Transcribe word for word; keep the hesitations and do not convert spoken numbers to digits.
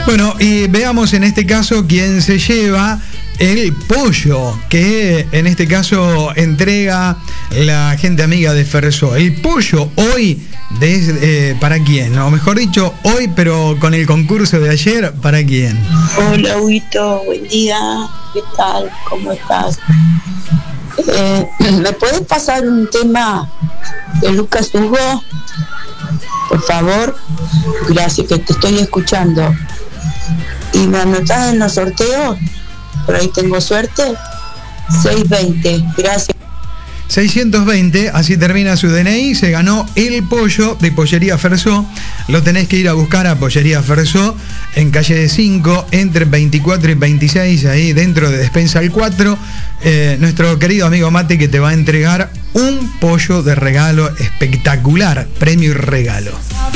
Bueno, y veamos en este caso quién se lleva el pollo que en este caso entrega la gente amiga de Ferso. El pollo hoy, de, eh, ¿para quién? O mejor dicho, hoy, pero con el concurso de ayer, ¿para quién? Hola, Huguito, buen día. ¿Qué tal? ¿Cómo estás? Eh, ¿Me puedes pasar un tema de Lucas Hugo? Por favor. Gracias, que te estoy escuchando. ¿Y me anotás en los sorteos? Por ahí tengo suerte. seiscientos veinte, gracias. seiscientos veinte, así termina su D N I, se ganó el pollo de Pollería Fersó. Lo tenés que ir a buscar a Pollería Fersó en calle de cinco, entre veinticuatro y veintiséis, ahí dentro de Despensa al cuatro. Eh, nuestro querido amigo Mate que te va a entregar un pollo de regalo espectacular, premio y regalo.